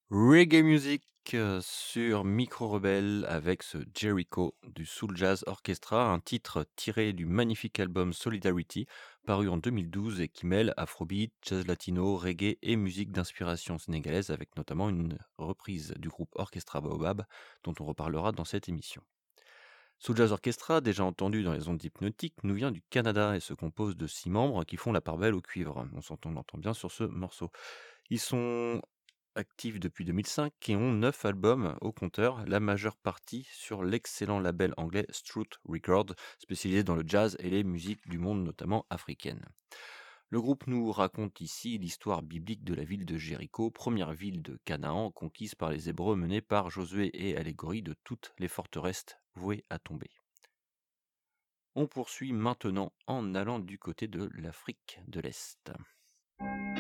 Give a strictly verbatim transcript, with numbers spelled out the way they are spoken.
Reggae music euh, sur Micro Rebelle avec ce Jericho du Soul Jazz Orchestra, un titre tiré du magnifique album Solidarity, paru en deux mille douze et qui mêle afrobeat, jazz latino, reggae et musique d'inspiration sénégalaise avec notamment une reprise du groupe Orchestra Baobab dont on reparlera dans cette émission. Soul Jazz Orchestra, déjà entendu dans les ondes hypnotiques, nous vient du Canada et se compose de six membres qui font la part belle au cuivre. On s'entend, on l'entend bien sur ce morceau. Ils sont actifs depuis deux mille cinq et ont neuf albums au compteur, la majeure partie sur l'excellent label anglais Struth Records, spécialisé dans le jazz et les musiques du monde, notamment africaines. Le groupe nous raconte ici l'histoire biblique de la ville de Jéricho, première ville de Canaan conquise par les Hébreux menée par Josué et allégorie de toutes les forteresses vouées à tomber. On poursuit maintenant en allant du côté de l'Afrique de l'Est.